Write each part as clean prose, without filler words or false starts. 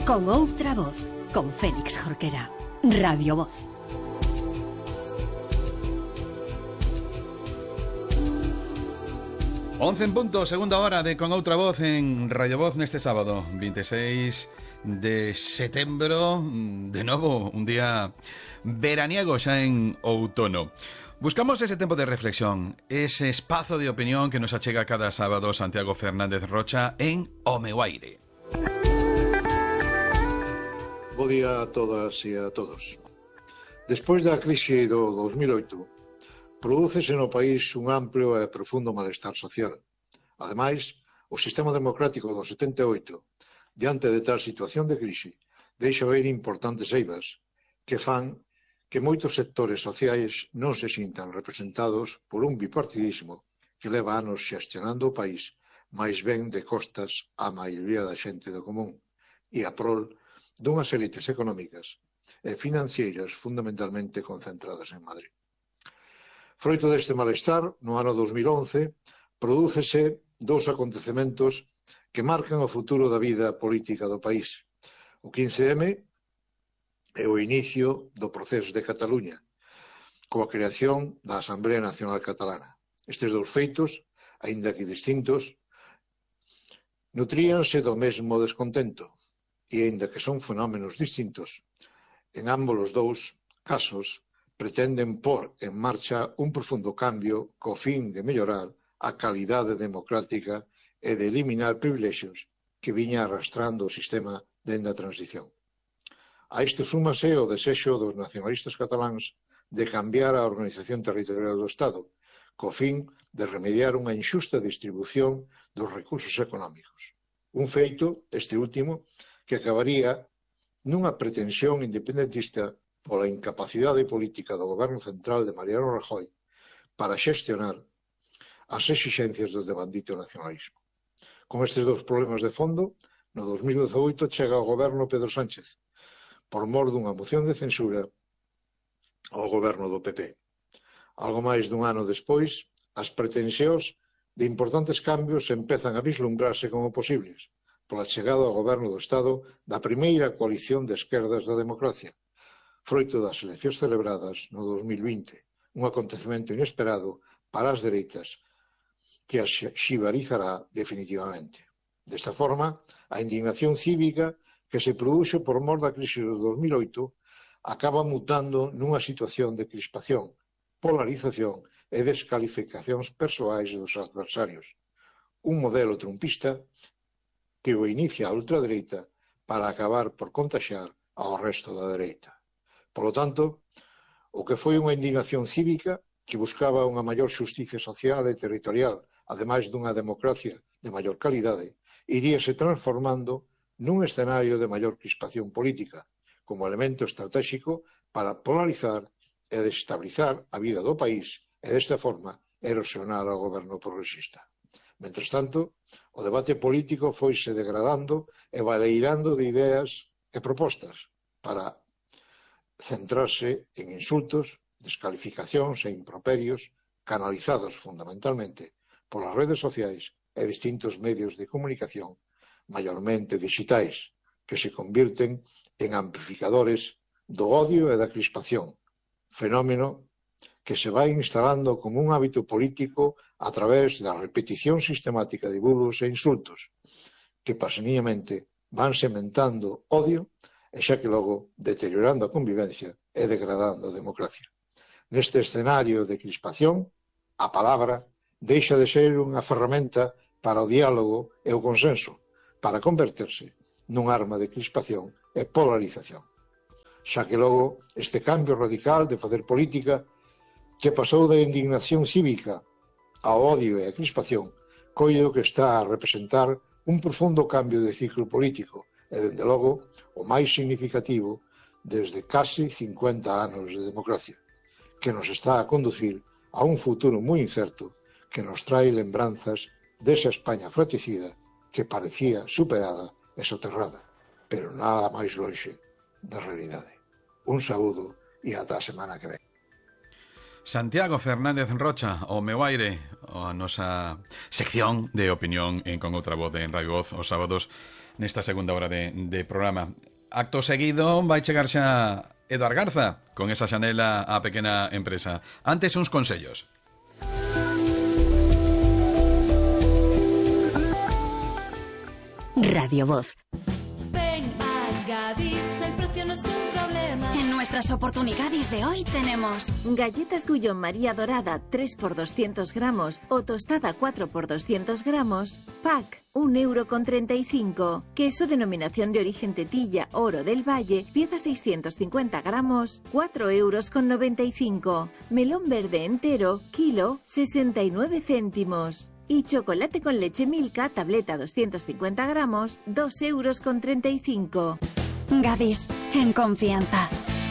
Con outra voz, con Félix Jorquera. Radio Voz. Once en punto, segunda hora de Con outra voz en Radio Voz neste sábado 26 de setembro. De novo, un día veraniego xa en outono. Buscamos ese tempo de reflexión, ese espazo de opinión que nos achega cada sábado Santiago Fernández Rocha en O Meu Aire. Bo día a todas e a todos. Despois da crise do 2008, prodúcese no país un amplio e profundo malestar social. Ademais, o sistema democrático do 78, diante de tal situación de crise, deixa ver importantes eivas que fan que moitos sectores sociais non se sintan representados por un bipartidismo que leva anos xestionando o país máis ben de costas á maioría da xente do común e a prol dunhas élites económicas e financeiras fundamentalmente concentradas en Madrid. Froito deste malestar, no ano 2011, prodúcese dous acontecementos que marcan o futuro da vida política do país. O 15M e o inicio do proceso de Cataluña, coa creación da Asamblea Nacional Catalana. Estes dous feitos, aínda que distintos, nutríanse do mesmo descontento, e aínda que son fenómenos distintos, en ambos os dous casos pretenden pôr en marcha un profundo cambio co fin de mellorar a calidade democrática e de eliminar privilexios que viña arrastrando o sistema dende a transición. A isto súmase o desexo dos nacionalistas cataláns de cambiar a organización territorial do Estado, co fin de remediar unha inxusta distribución dos recursos económicos. Un feito, este último, que acabaría nunha pretensión independentista pola incapacidade política do goberno central de Mariano Rajoy para xestionar as exixencias do devandito nacionalismo. Con estes dous problemas de fondo, no 2018 chega ao goberno Pedro Sánchez, por mor dunha moción de censura ao goberno do PP. Algo máis dun ano despois, as pretensións de importantes cambios empezan a vislumbrarse como posibles, pola chegada ao goberno do Estado da primeira coalición de esquerdas da democracia, froito das eleccións celebradas no 2020, un acontecemento inesperado para as dereitas que as xibarizará definitivamente. Desta forma, a indignación cívica que se produxo por mor da crise do 2008 acaba mutando nunha situación de crispación, polarización e descalificacións persoais dos adversarios. Un modelo trumpista que o inicia a ultradereita para acabar por contaxiar ao resto da dereita. Por lo tanto, o que foi unha indignación cívica que buscaba unha maior xusticia social e territorial, ademais dunha democracia de maior calidade, iríase transformando nun escenario de maior crispación política, como elemento estratégico para polarizar e desestabilizar a vida do país e, desta forma, erosionar ao goberno progresista. Mentres tanto, o debate político foise degradando e baleirando de ideas e propostas para centrarse en insultos, descalificacións e improperios canalizados fundamentalmente polas redes sociais e distintos medios de comunicación, maiormente digitais, que se convirten en amplificadores do odio e da crispación, fenómeno que se vai instalando como un hábito político a través da repetición sistemática de bulos e insultos, que paseniamente van sementando odio e xa que logo deteriorando a convivencia e degradando a democracia. Neste escenario de crispación, a palabra deixa de ser unha ferramenta para o diálogo e o consenso, para converterse nun arma de crispación e polarización. Xa que logo este cambio radical de facer política que pasou da indignación cívica ao odio e a crispación, coido que está a representar un profundo cambio de ciclo político e, dende logo, o máis significativo desde case 50 anos de democracia, que nos está a conducir a un futuro moi incerto que nos trae lembranzas desa España fratricida que parecía superada e soterrada, pero nada máis lonxe da realidade. Un saúdo e ata a semana que ven. Santiago Fernández Rocha, O Meu Aire, a nosa sección de opinión en Con Outra Voz en Radio Voz os sábados nesta segunda hora de programa. Acto seguido vai chegar xa Eduard Garza con esa xanela á pequena empresa. Antes uns consellos. Radio Voz. Ven a Gadis, el precio no es un problema. En nuestras oportunidades de hoy tenemos galletas Gullón María Dorada 3 por 200 gramos o tostada 4 por 200 gramos, pack 1,35 €. Queso denominación de origen Tetilla Oro del Valle, pieza 650 gramos, 4,95 €. Melón verde entero, kilo 69 céntimos. Y chocolate con leche Milka, tableta 250 gramos, 2,35 €. Gadis, en confianza.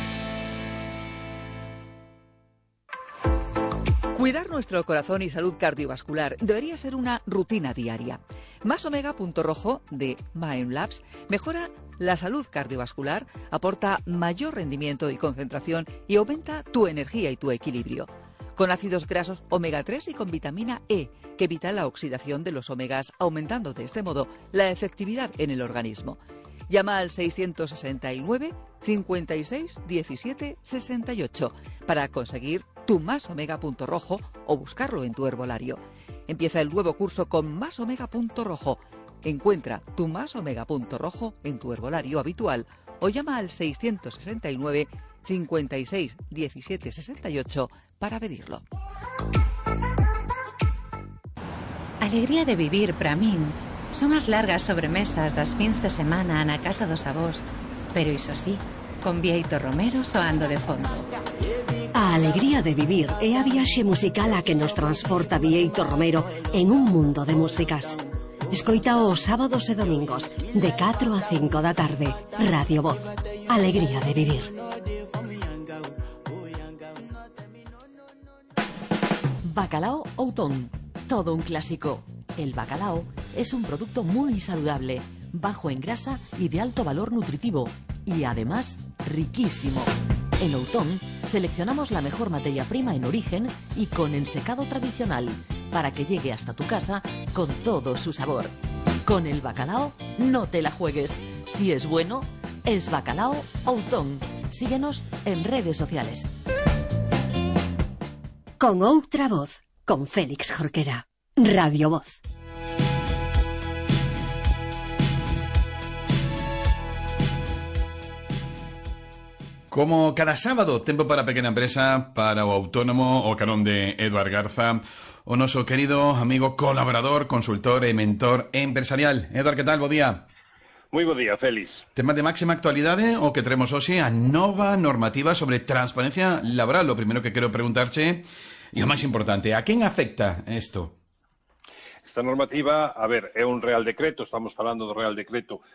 Cuidar nuestro corazón y salud cardiovascular debería ser una rutina diaria. Más Omega Punto Rojo de Mindlabs mejora la salud cardiovascular, aporta mayor rendimiento y concentración y aumenta tu energía y tu equilibrio. Con ácidos grasos omega 3 y con vitamina E, que evita la oxidación de los omegas, aumentando de este modo la efectividad en el organismo. Llama al 669 56 17 68 para conseguir tu Más Omega Punto Rojo o buscarlo en tu herbolario. Empieza el nuevo curso con Más Omega Punto Rojo. Encuentra tu Más Omega Punto Rojo en tu herbolario habitual o llama al 669 56 17 68 para pedirlo. Alegría de vivir para min son as largas sobremesas das fins de semana na casa dos avós, pero iso sí, con Bieito Romero soando de fondo. A alegría de vivir é a viaxe musical a que nos transporta Bieito Romero en un mundo de músicas. Escoita os sábados e domingos de 4 a 5 da tarde. Radio Voz. Alegría de vivir. Bacalao Outón, todo un clásico. El bacalao es un producto muy saludable, bajo en grasa y de alto valor nutritivo, y además riquísimo. En Outón seleccionamos la mejor materia prima en origen y con ensecado tradicional, para que llegue hasta tu casa con todo su sabor. Con el bacalao no te la juegues. Si es bueno, es Bacalao Outón. Síguenos en redes sociales. Con outra voz, con Félix Jorquera. Radio Voz. Como cada sábado, tempo para a pequena empresa, para o autónomo, o carón de Eduard Garza, o noso querido amigo colaborador, consultor e mentor empresarial. Eduard, que tal? Bo día. Moi bo día, Félix. Tema de máxima actualidade, o que traemos hoxe, a nova normativa sobre transparencia laboral. O primeiro que quero preguntarche, e o máis importante, a quen afecta isto? Esta normativa, a ver, é un Real Decreto, estamos falando do Real Decreto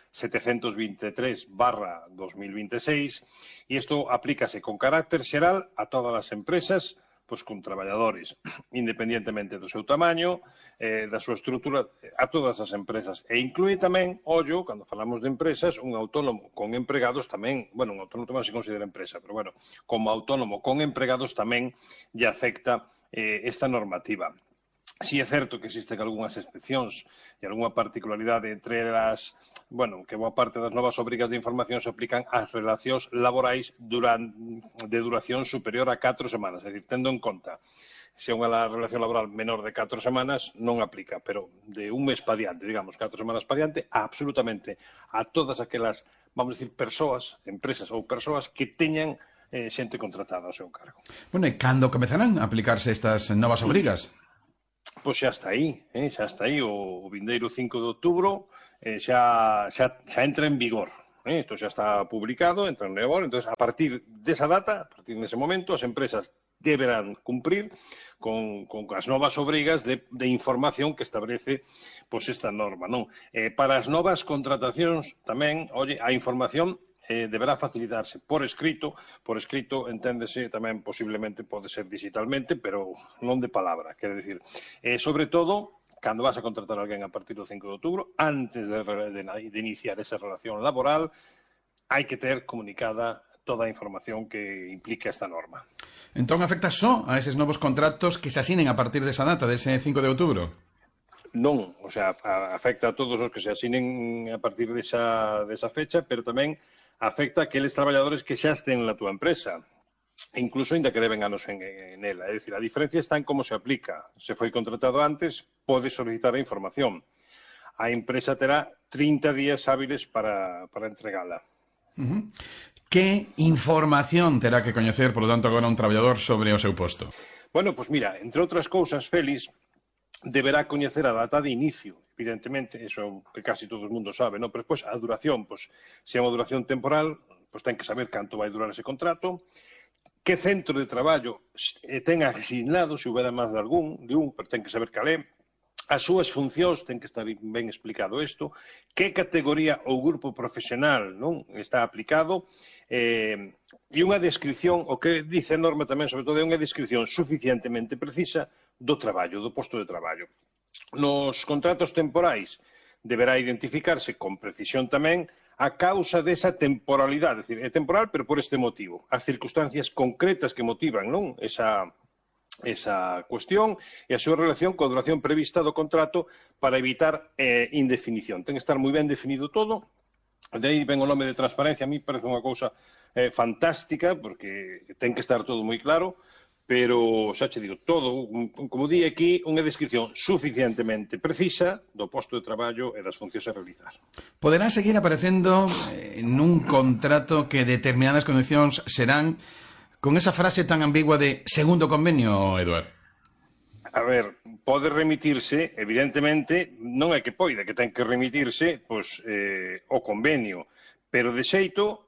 723/2026, e isto aplícase con carácter xeral a todas as empresas, pois con traballadores, independientemente do seu tamaño, da súa estrutura, a todas as empresas. E inclúe tamén, ollo, cando falamos de empresas, un autónomo con empregados tamén, bueno, un autónomo tamén se considera empresa, pero bueno, como autónomo con empregados tamén lle afecta esta normativa. Si é certo que existen algunhas excepcións e algunha particularidade entre elas, bueno, que boa parte das novas obrigas de información se aplican ás relacións laborais de duración superior a 4 semanas. É dicir, tendo en conta, se é unha relación laboral menor de 4 semanas, non aplica, pero de un mes pa diante, digamos, 4 semanas pa diante, absolutamente a todas aquelas, vamos a decir, persoas, empresas ou persoas que teñan xente contratada ao seu cargo. Bueno, e cando comezarán a aplicarse estas novas obrigas? Pois xa está aí, o vindeiro 5 de outubro xa entra en vigor. Isto xa está publicado, entra en vigor, entón a partir desa data, a partir dese momento, as empresas deberán cumprir con as novas obrigas de información que establece pois esta norma, non? Para as novas contratacións tamén, a información deberá facilitarse por escrito enténdese tamén posiblemente pode ser digitalmente, pero non de palabra, quero dicir, sobre todo, cando vas a contratar a alguén a partir do 5 de outubro, antes de iniciar esa relación laboral, hai que ter comunicada toda a información que implica esta norma. Entón afecta só a eses novos contratos que se asinen a partir desa data, dese 5 de outubro? Non, o sea, afecta a todos os que se asinen a partir desa fecha, pero tamén afecta a aqueles traballadores que xa estén na túa empresa, incluso ainda que deben anos en ela. É dicir, a diferencia está en como se aplica. Se foi contratado antes, pode solicitar a información. A empresa terá 30 días hábiles para entregala. Que información terá que coñecer, polo tanto, agora un traballador sobre o seu posto? Bueno, pois mira, entre outras cousas, Félix, deberá coñecer a data de inicio, evidentemente, eso que casi todo o mundo sabe, non? Pero despois a duración, pois, se é unha duración temporal, pois ten que saber canto vai durar ese contrato, que centro de traballo ten asignado, se houbera máis de un, pero ten que saber cal é, as súas funcións, ten que estar ben explicado isto, que categoría ou grupo profesional non está aplicado, e unha descripción, o que dice a norma tamén, sobre todo, é unha descripción suficientemente precisa do traballo, do posto de traballo. Nos contratos temporais deberá identificarse con precisión tamén a causa desa temporalidade, é dicir, é temporal, pero por este motivo. As circunstancias concretas que motivan non esa cuestión e a súa relación coa duración prevista do contrato para evitar indefinición. Ten que estar moi ben definido todo. De aí ven o nome de transparencia. A mí parece unha cousa fantástica, porque ten que estar todo moi claro, pero, xa che digo, todo, como di aquí, unha descripción suficientemente precisa do posto de traballo e das funcións a realizar. Poderá seguir aparecendo nun contrato que determinadas condicións serán con esa frase tan ambigua de segundo convenio, Eduardo? A ver, pode remitirse, evidentemente, non é que poida, que ten que remitirse pois, o convenio, pero de xeito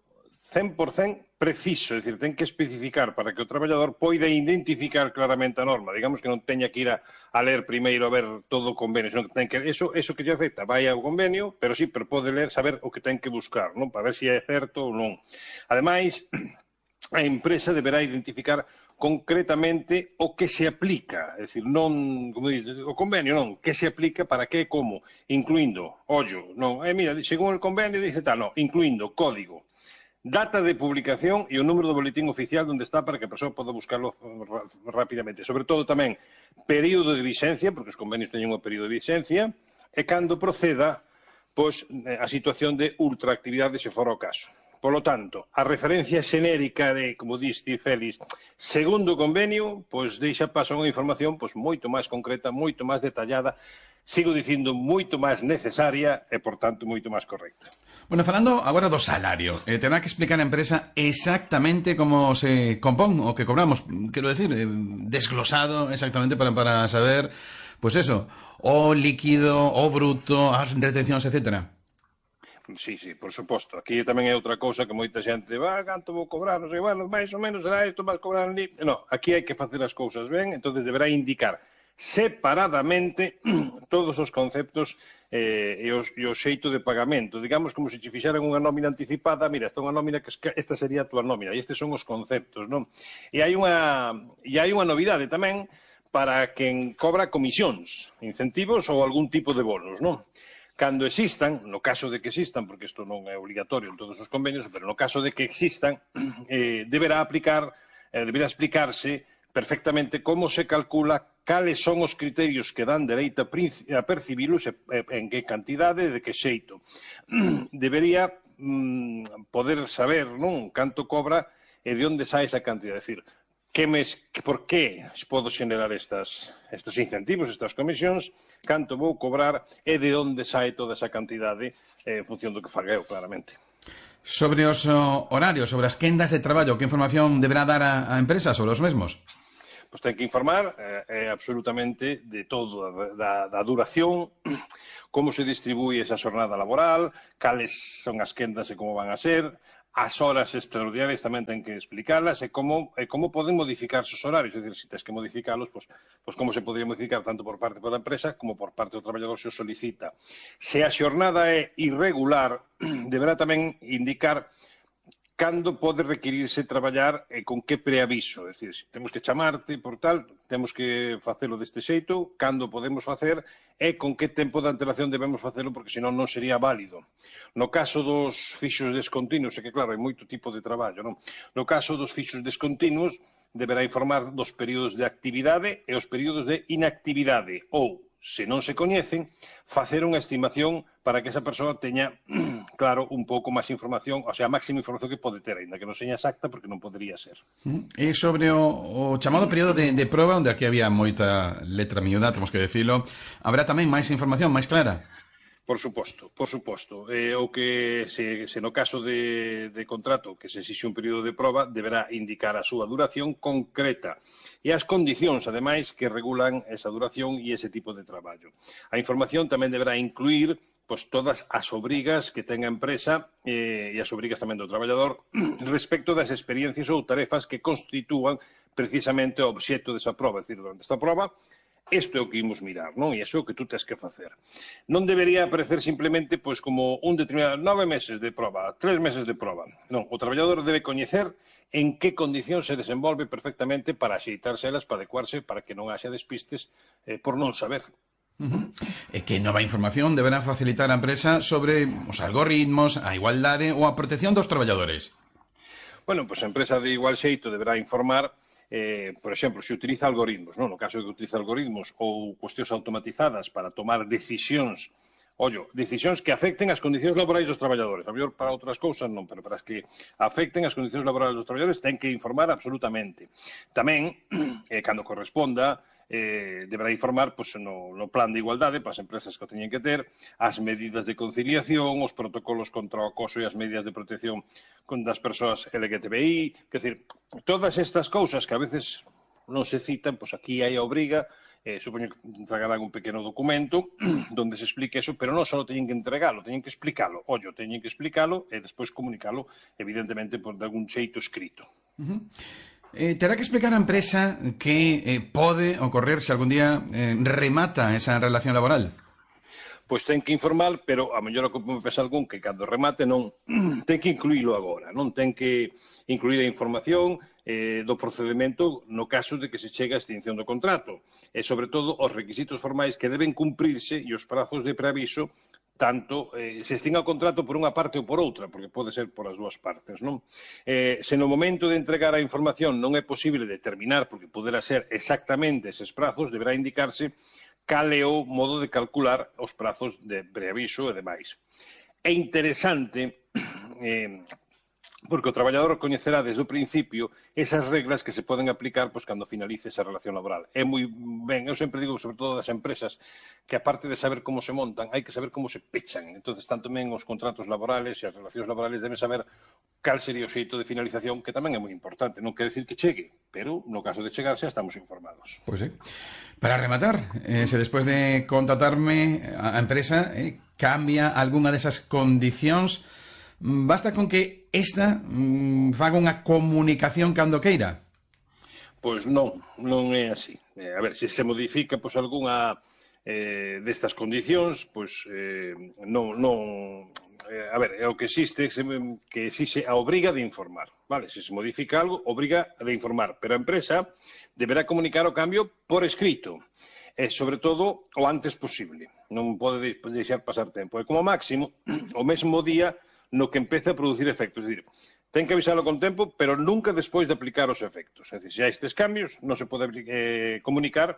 100% preciso, é dicir, ten que especificar para que o traballador poida identificar claramente a norma, digamos que non teña que ir a ler primeiro a ver todo o convenio, senón que ten que, eso que lle afecta, vai ao convenio, pero sí, pero pode ler, saber o que ten que buscar, non? Para ver se é certo ou non. Ademais, a empresa deberá identificar concretamente o que se aplica, é dicir, non, como dice, o convenio non, que se aplica para que e como, incluindo, ollo, non, mira, según el convenio dice tal, non, incluindo código, data de publicación e o número do boletín oficial onde está para que a persoa poda buscarlo rapidamente. Sobre todo tamén período de vigencia, porque os convenios teñen un período de vigencia, e cando proceda pois, a situación de ultraactividade se fora o caso. Por lo tanto, a referencia xenérica de, como diste, Félix, segundo convenio, pois deixa paso a unha información pois, moito máis concreta, moito máis detallada, sigo dicindo moito máis necesaria e, por tanto, moito máis correcta. Bueno, falando agora do salario, terá que explicar a empresa exactamente como se compón o que cobramos, quero decir, desglosado exactamente para saber, pois eso, o líquido, o bruto, as retencións, etcétera. Sí, por suposto. Aquí tamén é outra cousa que moita xente canto vou cobrar, non sei, bueno, máis ou menos será isto, vas cobrar ali. Non, aquí hai que facer as cousas ben, entonces deberá indicar separadamente todos os conceptos e o xeito de pagamento. Digamos como se che fixeran unha nómina anticipada, mira, esta é unha nómina que esta sería a túa nómina, e estes son os conceptos, non? E hai unha novidade tamén para quen cobra comisións, incentivos ou algún tipo de bonos, non? Cando existan, no caso de que existan, porque isto non é obligatorio en todos os convenios, pero no caso de que existan, deberá explicarse perfectamente como se calcula, cales son os criterios que dan dereito a percibilos, en que cantidade e de que xeito. Debería poder saber non canto cobra e de onde sae esa cantidad. É dicir, por que podo xenerar estes incentivos, estas comisións, canto vou cobrar e de onde sae toda esa cantidade en función do que fagueu, claramente. Sobre os horarios, sobre as quendas de traballo, que información deberá dar a empresa sobre os mesmos? Pois ten que informar absolutamente de todo, da duración, como se distribúe esa xornada laboral, cales son as quendas e como van a ser, as horas extraordinarias tamén ten que explicarlas e como poden modificarse os horarios, é dicir, se tens que modificalos, pois como se podría modificar tanto por parte da empresa como por parte do traballador se o solicita. Se a xornada é irregular, deberá tamén indicar cando pode requirirse traballar e con que preaviso. É dicir, se temos que chamarte por tal, temos que facelo deste xeito, cando podemos facer e con que tempo de antelación debemos facelo, porque senón non sería válido. No caso dos fixos descontinuos, é que claro, hai moito tipo de traballo, non? No caso dos fixos descontinuos, deberá informar dos períodos de actividade e os períodos de inactividade, ou, se non se coñecen, facer unha estimación para que esa persoa teña, claro, un pouco máis información, o sea, a máxima información que pode ter, ainda que non seña exacta, porque non podería ser. E sobre o chamado período de proba, onde aquí había moita letra miúda, temos que decirlo, habrá tamén máis información máis clara? Por suposto, por suposto. O que se no caso de contrato que se exixe un período de proba deberá indicar a súa duración concreta e as condicións, ademais, que regulan esa duración e ese tipo de traballo. A información tamén deberá incluir todas as obrigas que ten a empresa e as obrigas tamén do traballador respecto das experiencias ou tarefas que constitúan precisamente o obxecto desa proba. É dicir, durante esta proba, isto é o que imos mirar, non? E iso é o que tú tens que facer. Non debería aparecer simplemente como un determinado 9 meses de proba, 3 meses de proba. Non, o traballador debe coñecer en que condición se desenvolve perfectamente para axeitarse elas, para adecuarse, para que non haxa despistes por non saber. E que nova información deberá facilitar a empresa sobre os algoritmos, a igualdade ou a protección dos traballadores. Bueno, pois a empresa de igual xeito deberá informar por exemplo, se utiliza algoritmos, non? No caso de que utiliza algoritmos ou cuestións automatizadas para tomar decisións, decisións que afecten as condicións laborais dos traballadores. A mellor para outras cousas non, pero para as que afecten as condicións laborais dos traballadores ten que informar absolutamente. Tamén, cando corresponda, deberá informar no plan de igualdade para as empresas que o teñen que ter, as medidas de conciliación, os protocolos contra o acoso e as medidas de protección das persoas LGTBI, quer dizer, todas estas cousas que a veces non se citan, aquí hai a obriga, supoño que entregarán un pequeno documento donde se explique eso, pero non só teñen que entregalo, teñen que explicalo. Teñen que explicalo e despois comunicalo, evidentemente, de algún xeito escrito. Terá que explicar a empresa que pode ocorrer se algún día remata esa relación laboral? Pois ten que informar, pero a mellor me pensa algún que cando remate non ten que incluílo agora, non ten que incluir a información do procedimento no caso de que se chegue a extinción do contrato e, sobre todo, os requisitos formais que deben cumprirse e os prazos de preaviso tanto se extinga o contrato por unha parte ou por outra, porque pode ser por as dúas partes, non? Se no momento de entregar a información non é posible determinar, porque poderá ser exactamente eses prazos, deberá indicarse cal é o modo de calcular os prazos de preaviso e demais. É interesante porque o traballador coñecerá desde o principio esas reglas que se poden aplicar cando finalice esa relación laboral. É moi ben, eu sempre digo, sobre todo das empresas, que aparte de saber como se montan, hai que saber como se pechan. Entón, tanto tamén os contratos laborales e as relacións laborales deben saber cal sería o xeito de finalización, que tamén é moi importante. Non quer decir que chegue, pero no caso de chegar xa estamos informados. Pois sí. Para rematar, se despois de contratarme a empresa cambia algunha desas condicións, basta con que esta faga unha comunicación cando queira? Pois non é así. A ver, se se modifica algunha destas condicións, non... A ver, é o que existe, que exixe a obriga de informar, vale? Se se modifica algo, obriga de informar, pero a empresa deberá comunicar o cambio por escrito, e, sobre todo, o antes posible. Non pode deixar pasar tempo. E, como máximo, o mesmo día no que empece a producir efectos. É dicir, ten que avisalo con tempo, pero nunca despois de aplicar os efectos. É dicir, se hai estes cambios, non se pode comunicar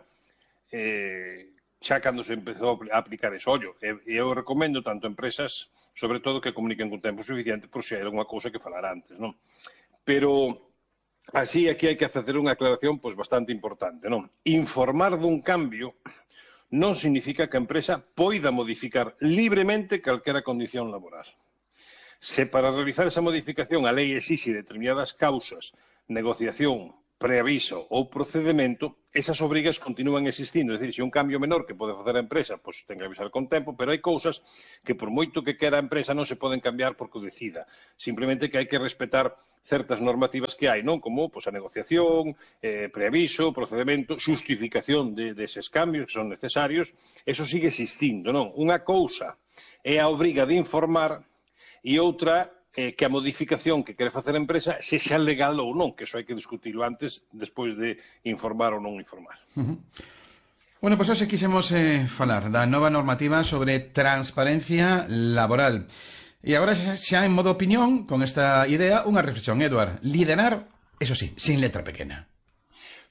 xa cando se empezou a aplicar eso. Eu recomendo tanto a empresas, sobre todo, que comuniquen con tempo suficiente por se hai alguna cousa que falar antes, non? Pero, así, aquí hai que facer unha aclaración bastante importante, non? Informar dun cambio non significa que a empresa poida modificar libremente calquera condición laboral. Se para realizar esa modificación a lei exixe determinadas causas, negociación, preaviso ou procedimento, esas obrigas continúan existindo. É dicir, se un cambio menor que pode facer a empresa, ten que avisar con tempo, pero hai cousas que por moito que quera a empresa non se poden cambiar porque o decida. Simplemente que hai que respetar certas normativas que hai, non? Como a negociación, preaviso, procedimento, xustificación deses cambios que son necesarios, eso sigue existindo, non? Unha cousa é a obriga de informar e outra que a modificación que quere facer a empresa sexa legal ou non, que iso hai que discutirlo antes, despois de informar ou non informar. Bueno, pois hoxe quixemos falar da nova normativa sobre transparencia laboral. E agora xa en modo opinión, con esta idea, unha reflexión, Eduard. Liderar, eso sí, sin letra pequena.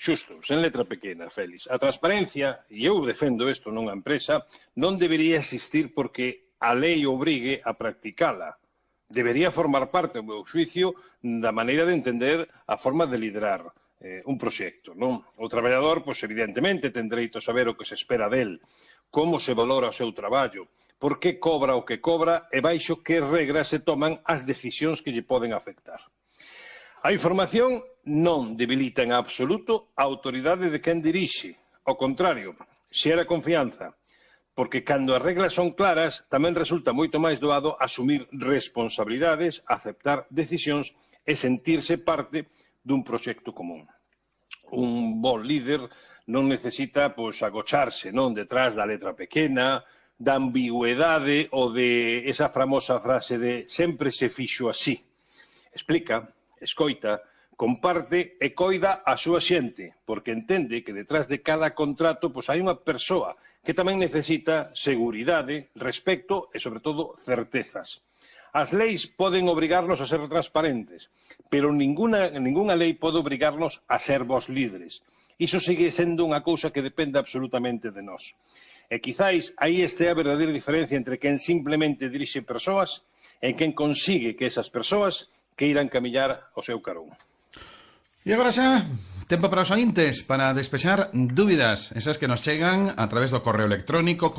Xusto, sen letra pequena, Félix. A transparencia, e eu defendo isto nunha empresa, non debería existir porque a lei obrigue a practicala. Debería formar parte, ao meu xuicio, da maneira de entender a forma de liderar un proxecto, non? O traballador, pois, evidentemente, ten dereito a saber o que se espera del, como se valora o seu traballo, por que cobra o que cobra e baixo que regras se toman as decisións que lle poden afectar. A información non debilita en absoluto a autoridade de quen dirixe. Ao contrario, xera confianza, porque cando as reglas son claras tamén resulta moito máis doado asumir responsabilidades, aceptar decisións e sentirse parte dun proxecto común. Un bon líder non necesita agocharse detrás da letra pequena, da ambigüedade ou de esa famosa frase de sempre se fixo así. Explica, escoita, comparte e coida a súa xente, porque entende que detrás de cada contrato hai unha persoa que tamén necesita seguridade, respecto e, sobre todo, certezas. As leis poden obrigarnos a ser transparentes, pero ningunha lei pode obrigarnos a ser vos líderes. Iso sigue sendo unha cousa que depende absolutamente de nós. E quizáis aí este a verdadeira diferencia entre quen simplemente dirixe persoas e quen consigue que esas persoas que irán camiñar ao seu carón. E agora xa, tempo para os ointes, para despexar dúbidas, esas que nos chegan a través do correo electrónico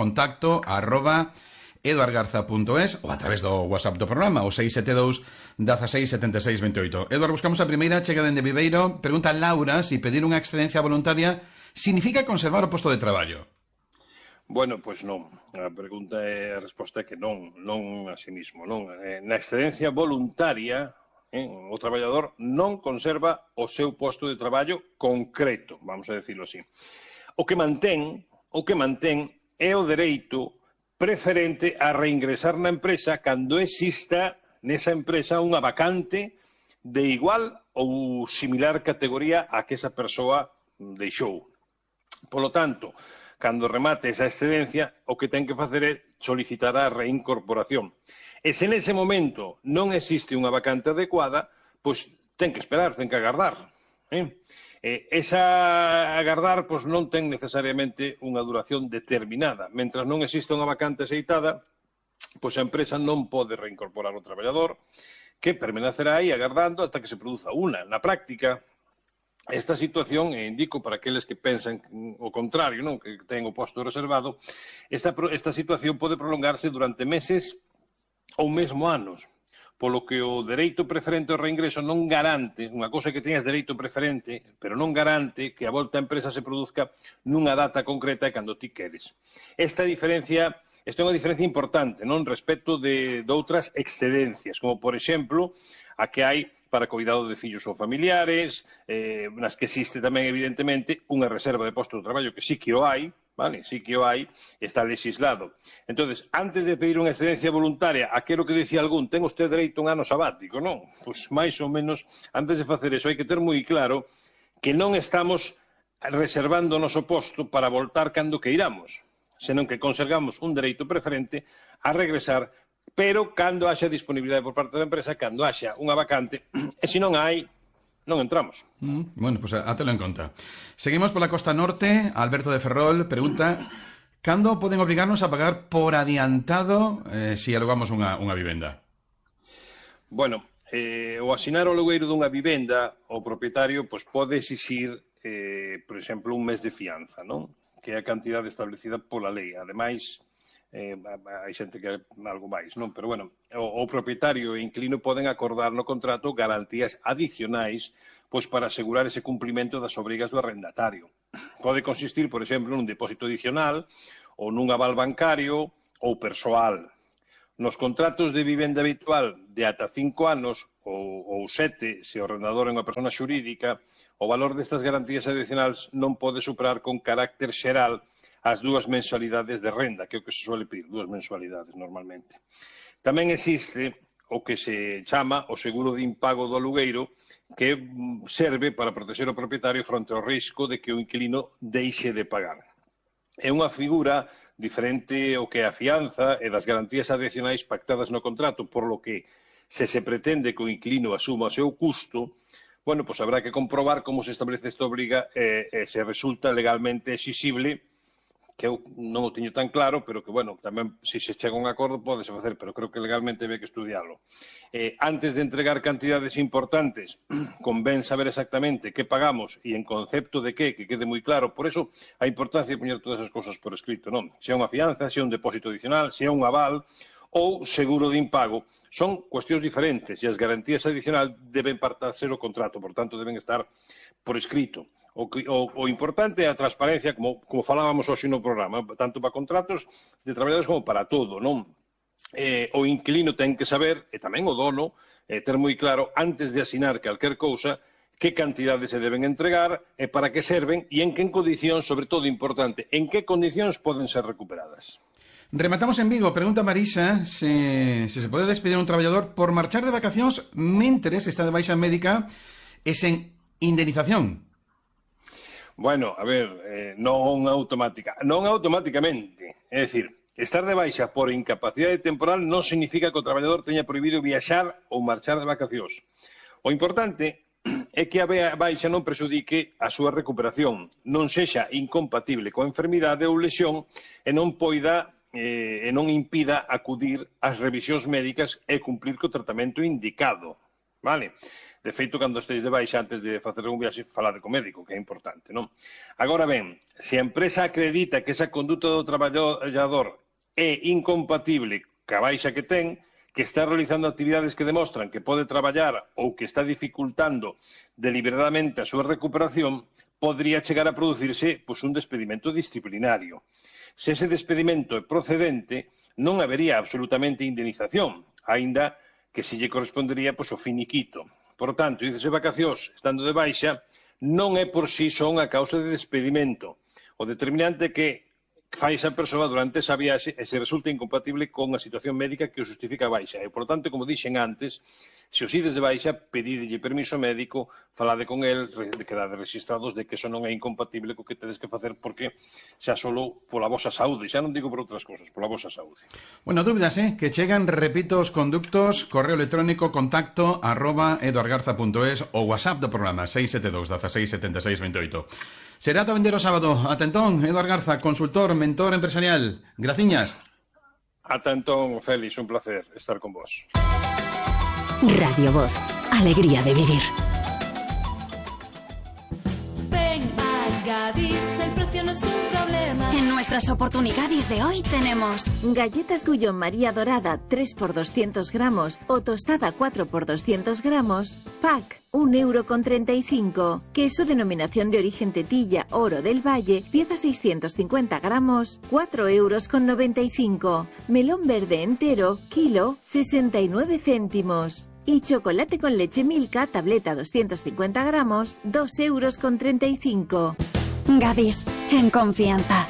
contacto@eduardgarza.es ou a través do WhatsApp do programa, o 672 16 76 28. Eduard, buscamos a primeira, chega dende Viveiro, pregunta Laura si pedir unha excedencia voluntaria significa conservar o posto de traballo. Bueno, pois non. A resposta é que non así mismo, non. Na excedencia voluntaria, o traballador non conserva o seu posto de traballo concreto, vamos a decirlo así. O que mantén é o dereito preferente a reingresar na empresa cando exista nesa empresa unha vacante de igual ou similar categoría a que esa persoa deixou. Polo tanto, cando remate esa excedencia, o que ten que facer é solicitar a reincorporación. E se nese momento non existe unha vacante adecuada, pois ten que esperar, ten que agardar. Esa agardar non ten necesariamente unha duración determinada. Mentras non existe unha vacante aceitada, pois a empresa non pode reincorporar o traballador, que permanecerá aí agardando ata que se produza unha. Na práctica, esta situación, e indico para aqueles que pensan o contrario, non, que ten o posto reservado, esta situación pode prolongarse durante meses ou mesmo anos, polo que o dereito preferente ao reingreso non garante, unha cousa que teñas dereito preferente, pero non garante que a volta á empresa se produzca nunha data concreta e cando ti queres. Esta é unha diferencia importante, non, respecto de outras excedencias, como, por exemplo, a que hai para cuidado de fillos ou familiares, nas que existe tamén, evidentemente, unha reserva de posto de traballo, que sí que o hai, vale? Sí que o hai, está legislado. Entonces, antes de pedir unha excedencia voluntaria, aquilo que dicía algún, ten usted dereito a un ano sabático, non? Pois, máis ou menos, antes de facer eso, hai que ter moi claro que non estamos reservando o noso posto para voltar cando queiramos, senón que conservamos un dereito preferente a regresar, pero cando haxa disponibilidade por parte da empresa, cando haxa unha vacante, e se non hai, non entramos. Bueno, pues átelo en conta. Seguimos pola costa norte. Alberto de Ferrol pregunta: cando poden obrigarnos a pagar por adiantado se alugamos unha vivenda? Bueno, o asinar o alugueiro dunha vivenda, o propietario pode exixir, por exemplo, un mes de fianza, non? Que é a cantidade establecida pola lei. Ademais, hai xente que é algo máis, non? Pero, bueno, o propietario e o inquilino poden acordar no contrato garantías adicionais para asegurar ese cumprimento das obrigas do arrendatario. Pode consistir, por exemplo, nun depósito adicional ou nun aval bancario ou persoal. Nos contratos de vivenda habitual de ata 5 anos ou 7, se o arrendador é unha persona xurídica, o valor destas garantías adicionais non pode superar con carácter xeral as 2 mensualidades de renda, que é o que se suele pedir, 2 mensualidades normalmente. Tamén existe o que se chama o seguro de impago do alugueiro, que serve para proteger o propietario fronte ao risco de que o inquilino deixe de pagar. É unha figura diferente ao que a fianza e das garantías adicionais pactadas no contrato, por lo que, se pretende que o inquilino asuma o seu custo, bueno, pues habrá que comprobar como se establece esta obriga se resulta legalmente exixible, que eu non o teño tan claro, pero que, bueno, tamén, se se chega a un acordo, pódese facer, pero creo que legalmente hai que estudiarlo. Antes de entregar cantidades importantes, convén saber exactamente que pagamos e en concepto de que quede moi claro. Por eso, a importancia de poñer todas esas cosas por escrito, non? Se é unha fianza, se é un depósito adicional, se é un aval ou seguro de impago, son cuestións diferentes e as garantías adicionais deben partarse do contrato, por tanto, deben estar por escrito. O importante é a transparencia, como falábamos hoxe no programa, tanto para contratos de traballadores como para todo, non? O inquilino ten que saber, e tamén o dono, ter moi claro, antes de asinar calquer cousa, que cantidades se deben entregar, e para que serven, e en que condicións, sobre todo importante, en que condicións poden ser recuperadas. Rematamos en Vigo. Pregunta Marisa se pode despedir un traballador por marchar de vacacións mentres está de baixa médica e sen indemnización. Bueno, a ver, non automáticamente. É dicir, estar de baixa por incapacidade temporal non significa que o traballador teña prohibido viaxar ou marchar de vacacións. O importante é que a baixa non prexudique a súa recuperación, non sexa incompatible coa enfermidade ou lesión e non impida acudir ás revisións médicas e cumplir co tratamento indicado. Vale? De feito, cando estéis de baixa, antes de facer un viaxe, falade co médico, que é importante, non? Agora ben, se a empresa acredita que esa conduta do traballador é incompatible ca baixa que ten, que está realizando actividades que demostran que pode traballar ou que está dificultando deliberadamente a súa recuperación, podría chegar a producirse un despedimento disciplinario. Se ese despedimento é procedente, non habería absolutamente indemnización, aínda que se lle correspondería o finiquito. Por tanto, dícese vacacións, estando de baixa, non é por si son a causa de despedimento. O determinante que fai esa persoa durante esa viaxe e se resulta incompatible con a situación médica que o justifica a baixa. E, por tanto, como dixen antes, se os ides de baixa, pedidelle permiso médico, falade con el, quedade registrados de que eso non é incompatible co que tedes que facer, porque xa solo pola vosa saúde, xa non digo por outras cosas, pola vosa saúde. Bueno, dúbidas, que chegan, repito, os conductos, correo electrónico, contacto, @edwardgarza.es ou WhatsApp do programa 672 16 76 28. Será ata vender o sábado. Ata entón, Eduard Garza, consultor, mentor empresarial. Graciñas. Ata entón, Félix, un placer estar con vos. Radio Voz, alegría de vivir. Ven a Gadis, el precio no es un problema. En nuestras oportunidades de hoy tenemos galletas Gullón María Dorada 3x200 gramos o tostada 4x200 gramos, pack 1,35 €. Queso denominación de origen Tetilla, Oro del Valle, pieza 650 gramos, 4,95 €. Melón verde entero, kilo, 69 céntimos. Y chocolate con leche Milka, tableta 250 gramos, 2,35 €. Gadis, en confianza.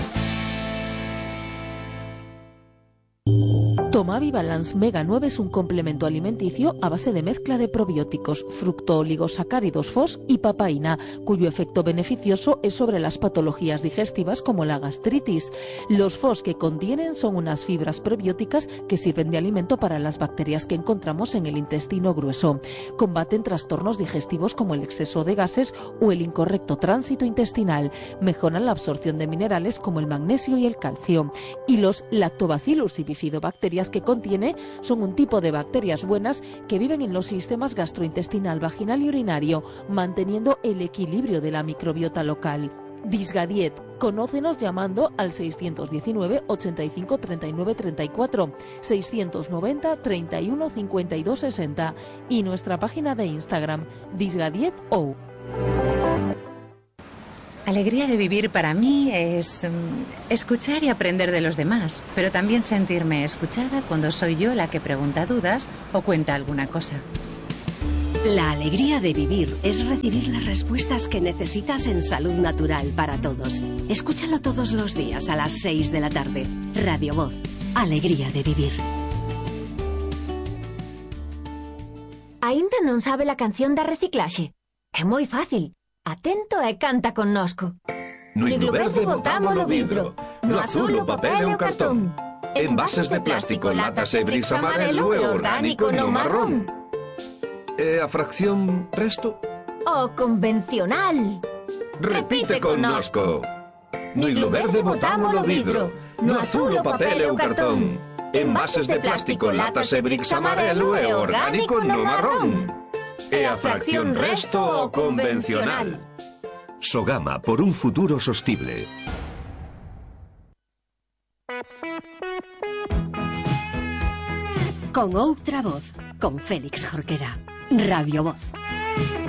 Tomavi Balance Mega 9 es un complemento alimenticio a base de mezcla de probióticos, fructooligosacáridos FOS y papaína, cuyo efecto beneficioso es sobre las patologías digestivas como la gastritis. Los FOS que contienen son unas fibras prebióticas que sirven de alimento para las bacterias que encontramos en el intestino grueso. Combaten trastornos digestivos como el exceso de gases o el incorrecto tránsito intestinal. Mejoran la absorción de minerales como el magnesio y el calcio. Y los Lactobacillus y bifidobacterias que contiene son un tipo de bacterias buenas que viven en los sistemas gastrointestinal, vaginal y urinario, manteniendo el equilibrio de la microbiota local. Disgadiet. Conócenos llamando al 619 85 39 34, 690 31 52 60 y nuestra página de Instagram, disgadiet.o. Alegría de vivir para mí es escuchar y aprender de los demás, pero también sentirme escuchada cuando soy yo la que pregunta dudas o cuenta alguna cosa. La alegría de vivir es recibir las respuestas que necesitas en Salud Natural para Todos. Escúchalo todos los días a las 6 de la tarde. Radio Voz, alegría de vivir. Aínda non sabe la canción da reciclaxe? É moi fácil. Atento e canta connosco. No iglo verde botamos o vidro, no azul o papel e o cartón. Envases de plástico, latas e bricks amarelo e orgánico no marrón. E a fracción resto? o convencional? Repite connosco. No hilo verde botámolo vidro, no azul o papel e o cartón. Envases de plástico, latas e bricks amarelo e orgánico no marrón. E a fracción resto o convencional. Sogama, por un futuro sostible. Con outra voz, con Félix Jorquera. Radio Voz.